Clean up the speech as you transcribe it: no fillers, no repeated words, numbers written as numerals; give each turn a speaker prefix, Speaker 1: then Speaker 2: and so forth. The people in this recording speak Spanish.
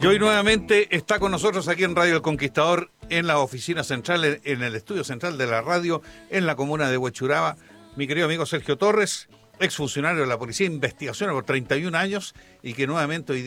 Speaker 1: Y hoy nuevamente está con nosotros aquí en Radio El Conquistador, en la oficina central, en el estudio central de la radio, en la comuna de Huechuraba, mi querido amigo Sergio Torres, exfuncionario de la Policía de Investigaciones por 31 años y que nuevamente hoy